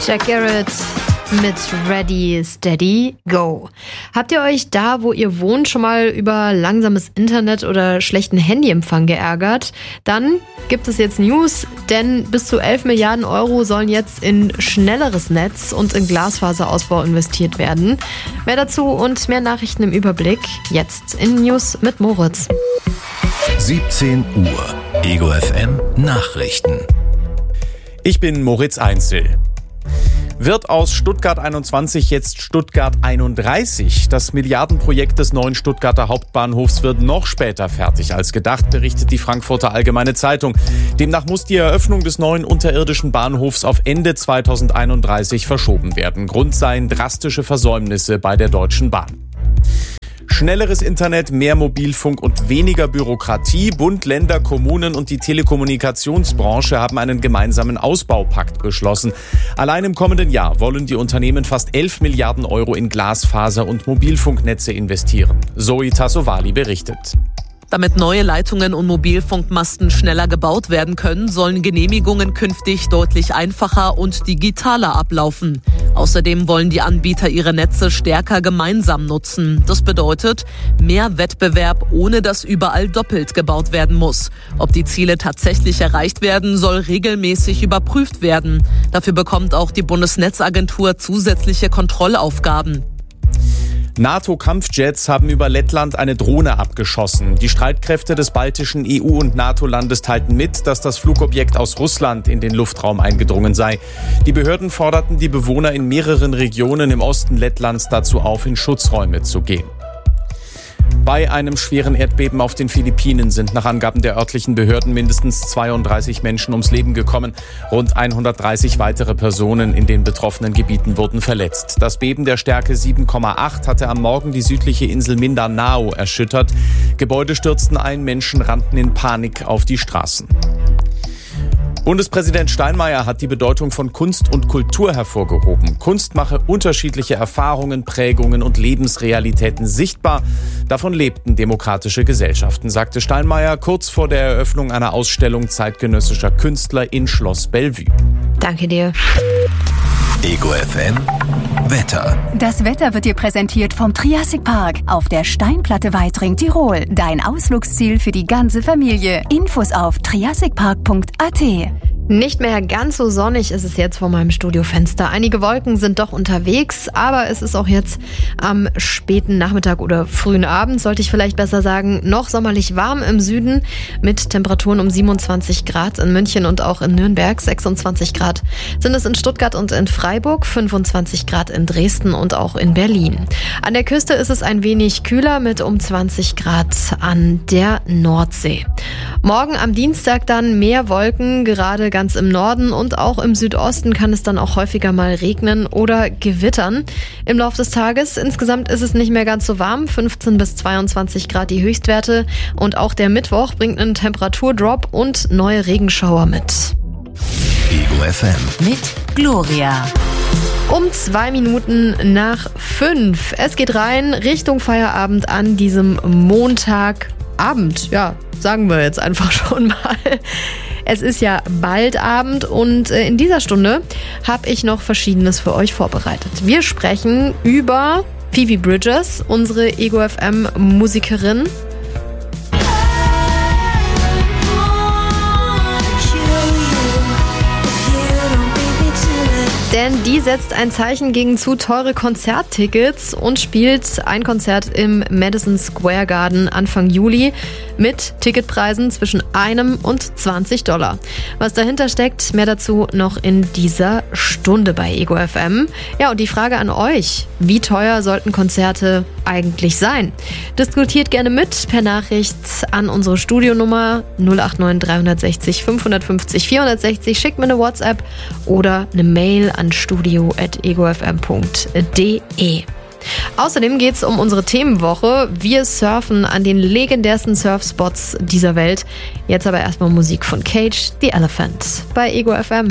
Jack Garrett mit Ready, Steady, Go. Habt ihr euch da, wo ihr wohnt, schon mal über langsames Internet oder schlechten Handyempfang geärgert? Dann gibt es jetzt News, denn bis zu 11 Milliarden Euro sollen jetzt in schnelleres Netz und in Glasfaserausbau investiert werden. Mehr dazu und mehr Nachrichten im Überblick jetzt in News mit Moritz. 17 Uhr, Ego FM Nachrichten. Ich bin Moritz Einzel. Wird aus Stuttgart 21 jetzt Stuttgart 31? Das Milliardenprojekt des neuen Stuttgarter Hauptbahnhofs wird noch später fertig als gedacht, berichtet die Frankfurter Allgemeine Zeitung. Demnach muss die Eröffnung des neuen unterirdischen Bahnhofs auf Ende 2031 verschoben werden. Grund seien drastische Versäumnisse bei der Deutschen Bahn. Schnelleres Internet, mehr Mobilfunk und weniger Bürokratie. Bund, Länder, Kommunen und die Telekommunikationsbranche haben einen gemeinsamen Ausbaupakt beschlossen. Allein im kommenden Jahr wollen die Unternehmen fast 11 Milliarden Euro in Glasfaser- und Mobilfunknetze investieren. Zoe Tassovali berichtet. Damit neue Leitungen und Mobilfunkmasten schneller gebaut werden können, sollen Genehmigungen künftig deutlich einfacher und digitaler ablaufen. Außerdem wollen die Anbieter ihre Netze stärker gemeinsam nutzen. Das bedeutet mehr Wettbewerb, ohne dass überall doppelt gebaut werden muss. Ob die Ziele tatsächlich erreicht werden, soll regelmäßig überprüft werden. Dafür bekommt auch die Bundesnetzagentur zusätzliche Kontrollaufgaben. NATO-Kampfjets haben über Lettland eine Drohne abgeschossen. Die Streitkräfte des baltischen EU- und NATO-Landes teilten mit, dass das Flugobjekt aus Russland in den Luftraum eingedrungen sei. Die Behörden forderten die Bewohner in mehreren Regionen im Osten Lettlands dazu auf, in Schutzräume zu gehen. Bei einem schweren Erdbeben auf den Philippinen sind nach Angaben der örtlichen Behörden mindestens 32 Menschen ums Leben gekommen. Rund 130 weitere Personen in den betroffenen Gebieten wurden verletzt. Das Beben der Stärke 7,8 hatte am Morgen die südliche Insel Mindanao erschüttert. Gebäude stürzten ein, Menschen rannten in Panik auf die Straßen. Bundespräsident Steinmeier hat die Bedeutung von Kunst und Kultur hervorgehoben. Kunst mache unterschiedliche Erfahrungen, Prägungen und Lebensrealitäten sichtbar. Davon lebten demokratische Gesellschaften, sagte Steinmeier kurz vor der Eröffnung einer Ausstellung zeitgenössischer Künstler in Schloss Bellevue. Danke dir. Ego FM Wetter. Das Wetter wird dir präsentiert vom Triassic Park auf der Steinplatte Weitring, Tirol. Dein Ausflugsziel für die ganze Familie. Infos auf triassicpark.at. Nicht mehr ganz so sonnig ist es jetzt vor meinem Studiofenster. Einige Wolken sind doch unterwegs, aber es ist auch jetzt am späten Nachmittag oder frühen Abend, sollte ich vielleicht besser sagen, noch sommerlich warm im Süden mit Temperaturen um 27 Grad in München und auch in Nürnberg. 26 Grad sind es in Stuttgart und in Freiburg, 25 Grad in Dresden und auch in Berlin. An der Küste ist es ein wenig kühler mit um 20 Grad an der Nordsee. Morgen am Dienstag dann mehr Wolken, gerade ganz im Norden und auch im Südosten kann es dann auch häufiger mal regnen oder gewittern. Im Laufe des Tages insgesamt ist es nicht mehr ganz so warm, 15 bis 22 Grad die Höchstwerte und auch der Mittwoch bringt einen Temperaturdrop und neue Regenschauer mit. Ego FM Mit Gloria. Um 2 Minuten nach 5. Es geht rein Richtung Feierabend an diesem Montagabend. Ja, sagen wir jetzt einfach schon mal. Es ist ja bald Abend und in dieser Stunde habe ich noch Verschiedenes für euch vorbereitet. Wir sprechen über Phoebe Bridgers, unsere Ego FM Musikerin. Denn die setzt ein Zeichen gegen zu teure Konzerttickets und spielt ein Konzert im Madison Square Garden Anfang Juli mit Ticketpreisen zwischen $1 und $20. Was dahinter steckt, mehr dazu noch in dieser Stunde bei Ego FM. Ja, und die Frage an euch, wie teuer sollten Konzerte eigentlich sein? Diskutiert gerne mit per Nachricht an unsere Studionummer 089 360 550 460. Schickt mir eine WhatsApp oder eine Mail an studio@egofm.de. Außerdem geht es um unsere Themenwoche. Wir surfen an den legendärsten Surfspots dieser Welt. Jetzt aber erstmal Musik von Cage the Elephant bei Ego FM.